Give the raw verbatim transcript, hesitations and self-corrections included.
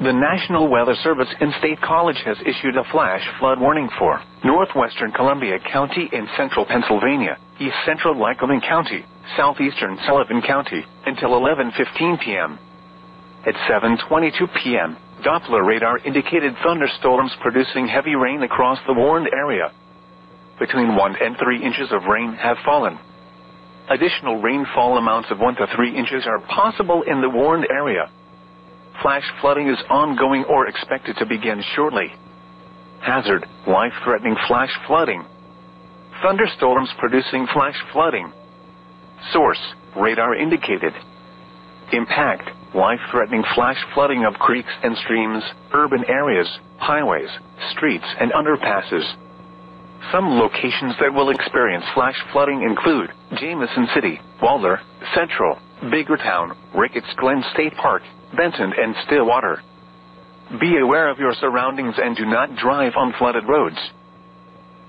The National Weather Service in State College has issued a flash flood warning for northwestern Columbia County in central Pennsylvania, east central Lycoming County, southeastern Sullivan County, until eleven fifteen p.m. At seven twenty-two p.m., Doppler radar indicated thunderstorms producing heavy rain across the warned area. Between one and three inches of rain have fallen. Additional rainfall amounts of one to three inches are possible in the warned area. Flash flooding is ongoing or expected to begin shortly. Hazard: life-threatening flash flooding. Thunderstorms producing flash flooding. Source: radar indicated. Impact: life-threatening flash flooding of creeks and streams, urban areas, highways, streets, and underpasses. Some locations that will experience flash flooding include Jameson City, Waller, Central, Biggertown, Ricketts Glen State Park, Benton, and Stillwater. Be aware of your surroundings and do not drive on flooded roads.